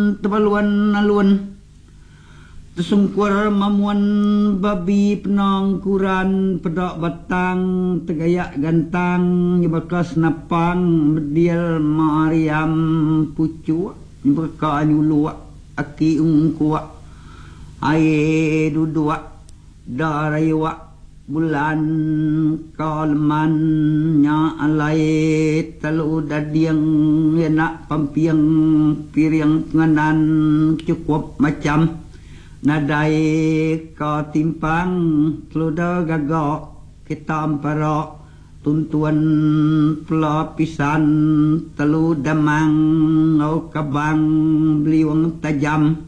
tebaluan alun tersungkur mamuan babi penang kuran pedok batang tegayak gantang nyebakas napang medial mariam pucu berka nyulu aki ungkuak aye dudua daraywa bulan kalman nya alai telu dadiang enak pampiang piriang penganan cukup macam nadai ka timpang tluda gagak kita ampara tuntuan pelapisan telu damang au kabang beliwang tajam